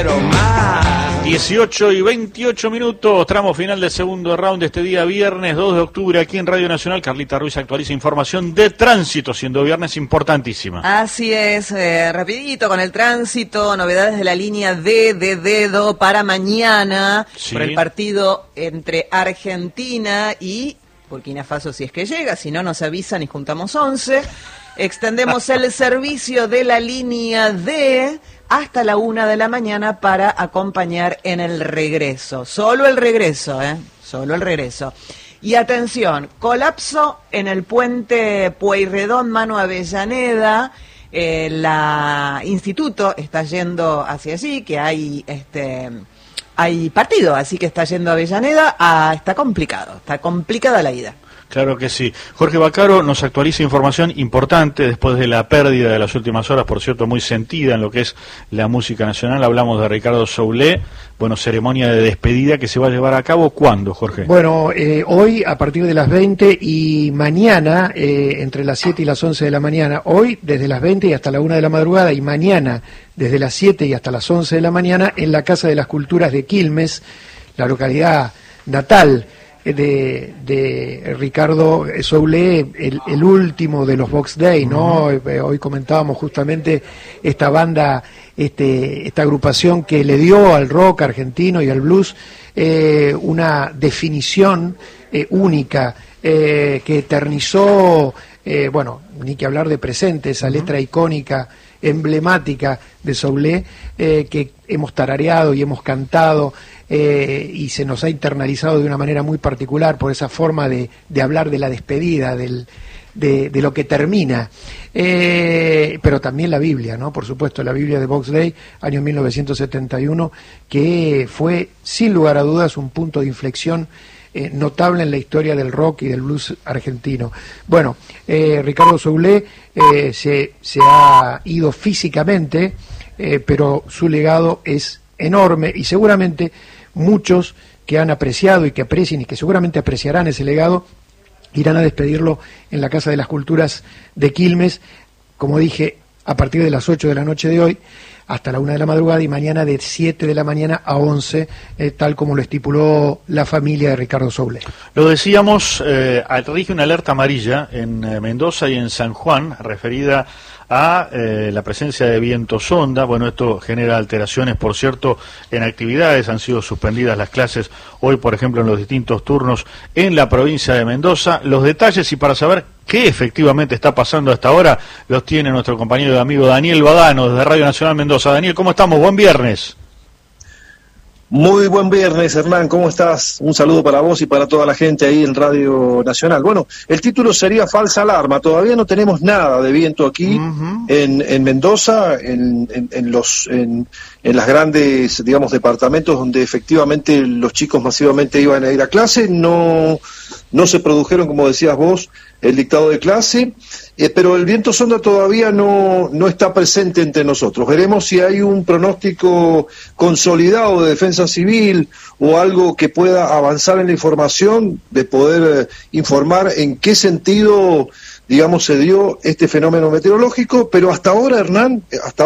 18 y 28 minutos, tramo final del segundo round de este día viernes 2 de octubre aquí en Radio Nacional. Carlita Ruiz actualiza información de tránsito, siendo viernes importantísima. Así es, rapidito con el tránsito, novedades de la línea D de dedo para mañana, sí, por el partido entre Argentina y Burkina Faso, si es que llega, si no nos avisan y juntamos 11. Extendemos el servicio de la línea D hasta la 1 de la mañana para acompañar en el regreso. Solo el regreso, solo el regreso. Y atención, colapso en el puente Pueyrredón, Mano Avellaneda. La instituto está yendo hacia allí, que hay partido, así que está yendo a Avellaneda. Está complicada la ida. Claro que sí. Jorge Baccaro nos actualiza información importante después de la pérdida de las últimas horas, por cierto, muy sentida en lo que es la música nacional. Hablamos de Ricardo Soulé. Bueno, ceremonia de despedida que se va a llevar a cabo, ¿cuándo, Jorge? Bueno, hoy a partir de las 20 y mañana, entre las 7 y las 11 de la mañana. Hoy desde las 20 y hasta la 1 de la madrugada, y mañana desde las 7 y hasta las 11 de la mañana en la Casa de las Culturas de Quilmes, la localidad natal de Ricardo Soulé, el último de los Box Day, ¿no? Hoy comentábamos justamente esta banda, esta agrupación que le dio al rock argentino y al blues una definición única, que eternizó, bueno, ni que hablar de presente, esa letra icónica, emblemática de Soulé, que hemos tarareado y hemos cantado, y se nos ha internalizado de una manera muy particular por esa forma de hablar de la despedida, de lo que termina, pero también la Biblia, ¿no? Por supuesto, la Biblia de Box Day, año 1971, que fue sin lugar a dudas un punto de inflexión notable en la historia del rock y del blues argentino. Bueno, Ricardo Soulé se ha ido físicamente, pero su legado es enorme, y seguramente muchos que han apreciado y que aprecian y que seguramente apreciarán ese legado irán a despedirlo en la Casa de las Culturas de Quilmes, como dije, a partir de las 8 de la noche de hoy hasta la 1 de la madrugada, y mañana de 7 de la mañana a 11, tal como lo estipuló la familia de Ricardo Soulé. Lo decíamos, rige una alerta amarilla en Mendoza y en San Juan, referida a la presencia de viento sonda. Bueno, esto genera alteraciones, por cierto, en actividades. Han sido suspendidas las clases hoy, por ejemplo, en los distintos turnos en la provincia de Mendoza. Los detalles, y para saber qué efectivamente está pasando hasta ahora, los tiene nuestro compañero y amigo Daniel Badano desde Radio Nacional Mendoza. Daniel, ¿cómo estamos? Buen viernes. Muy buen viernes, Hernán, ¿cómo estás? Un saludo para vos y para toda la gente ahí en Radio Nacional. Bueno, el título sería Falsa Alarma. Todavía no tenemos nada de viento aquí en Mendoza, en las grandes, digamos, departamentos donde efectivamente los chicos masivamente iban a ir a clase. No se produjeron, como decías vos, el dictado de clase, pero el viento sonda todavía no está presente entre nosotros. Veremos si hay un pronóstico consolidado de defensa civil o algo que pueda avanzar en la información, de poder informar en qué sentido, digamos, se dio este fenómeno meteorológico, pero hasta ahora, Hernán, hasta